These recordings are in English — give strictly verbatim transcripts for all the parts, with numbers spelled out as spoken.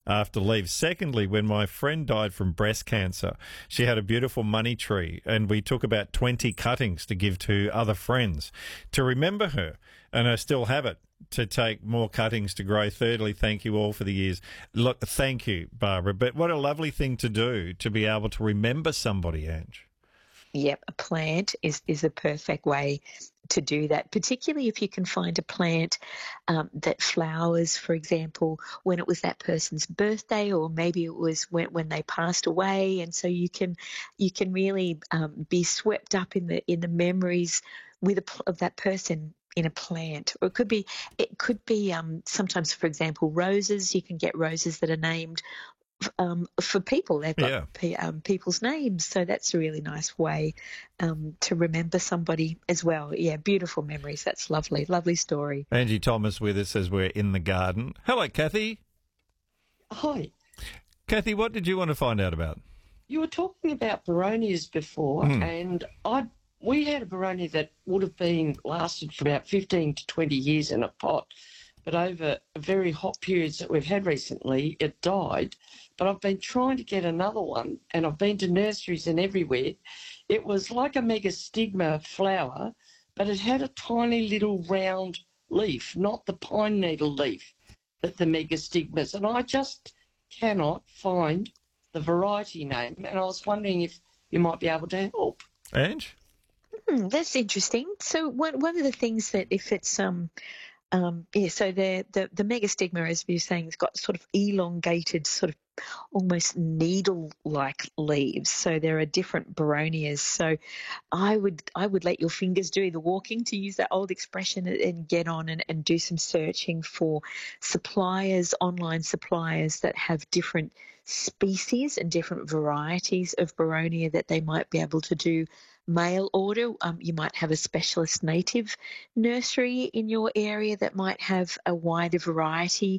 after leaves. Secondly, when my friend died from breast cancer, she had a beautiful money tree, and we took about twenty cuttings to give to other friends to remember her, and I still have it to take more cuttings to grow. Thirdly, thank you all for the years. Look, thank you, Barbara, but what a lovely thing to do, to be able to remember somebody, Ange. Yep, a plant is, is the perfect way to do that, particularly if you can find a plant um, that flowers, for example, when it was that person's birthday, or maybe it was when, when they passed away, and so you can you can really um, be swept up in the in the memories with a, of that person in a plant. Or it could be it could be um, sometimes, for example, roses. You can get roses that are named Um, for people. They've got Yeah. pe- um, people's names, so that's a really nice way um, to remember somebody as well. Yeah, beautiful memories. That's lovely, lovely story. Angie Thomas with us as we're in the garden. Hello, Kathy. Hi. Kathy, what did you want to find out about? You were talking about Baronias before, Mm. and I we had a Baronia that would have been lasted for about fifteen to twenty years in a pot, but over very hot periods that we've had recently, it died. But I've been trying to get another one, and I've been to nurseries and everywhere. It was like a megastigma flower, but it had a tiny little round leaf, not the pine needle leaf that the megastigmas. And I just cannot find the variety name, and I was wondering if you might be able to help. Ange? Hmm, that's interesting. So one one of the things that if it's um um yeah, so the the the megastigma, as we were saying, has got sort of elongated, sort of almost needle-like leaves. So there are different Baronias. So I would I would let your fingers do the walking, to use that old expression, and, and get on and, and do some searching for suppliers, online suppliers that have different species and different varieties of Baronia that they might be able to do mail order. Um, you might have a specialist native nursery in your area that might have a wider variety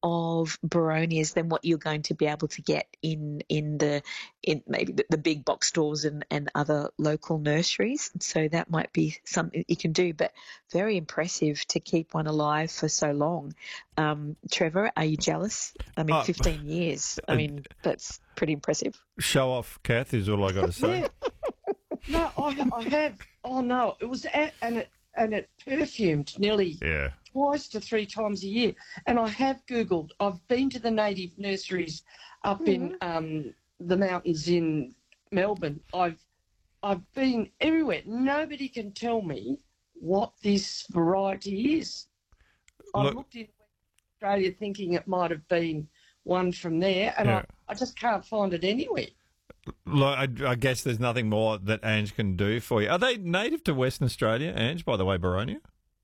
of Baronias than what you're going to be able to get in in the in maybe the, the big box stores and, and other local nurseries. So that might be something you can do, but very impressive to keep one alive for so long. Um, Trevor, are you jealous? I mean, Oh, fifteen years. I mean, that's pretty impressive. Show off, Kath, is all I got to say. Yeah. No, I, I have. Oh, no, it was, at, and it and it perfumed nearly Yeah. twice to three times a year. And I have Googled. I've been to the native nurseries up Mm. in um, the mountains in Melbourne. I've I've been everywhere. Nobody can tell me what this variety is. I Look- looked in Australia thinking it might have been one from there, and Yeah. I, I just can't find it anywhere. Look, I, I guess there's nothing more that Ange can do for you. Are they native to Western Australia, Ange, by the way, Baronia?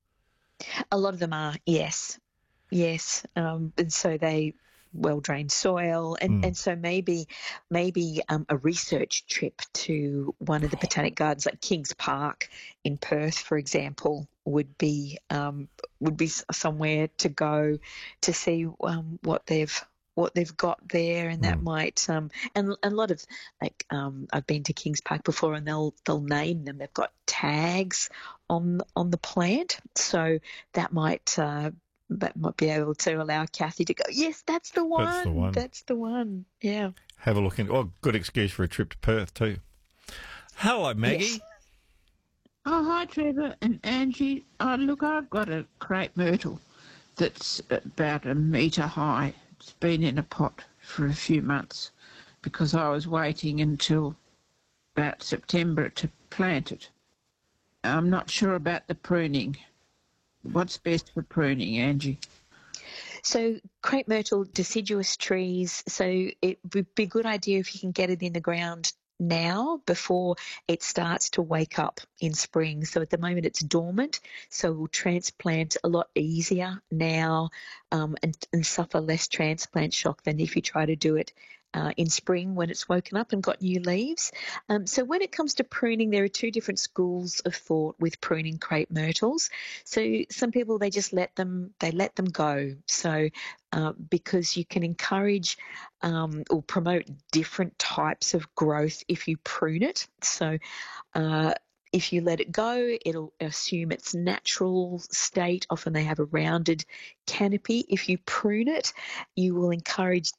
A lot of them are, yes, yes, um, and so they well drained soil, and, Mm. and so maybe maybe um, a research trip to one of the botanic gardens, like Kings Park in Perth, for example, would be um, would be s- somewhere to go to see um, what they've what they've got there, and that Mm. might um, and a lot of like um, I've been to Kings Park before, and they'll they'll name them. They've got tags on on the plant, so that might uh, that might be able to allow Kathy to go, yes, that's the one, That's the one. that's the one. Yeah. Have a look in. Oh, good excuse for a trip to Perth, too. Hello, Maggie. Yes. Oh, hi, Trevor and Angie. Oh, look, I've got a crepe myrtle that's about a metre high. It's been in a pot for a few months because I was waiting until about September to plant it. I'm not sure about the pruning. What's best for pruning, Angie? So crepe myrtle, deciduous trees. So it would be a good idea if you can get it in the ground now before it starts to wake up in spring. So at the moment it's dormant, so we'll transplant a lot easier now um, and, and suffer less transplant shock than if you try to do it uh, in spring when it's woken up and got new leaves. Um, so when it comes to pruning, there are two different schools of thought with pruning crepe myrtles. So some people, they just let them, they let them go. So uh, because you can encourage um, or promote different types of growth if you prune it. So uh, if you let it go, it'll assume its natural state. Often they have a rounded canopy. If you prune it, you will encourage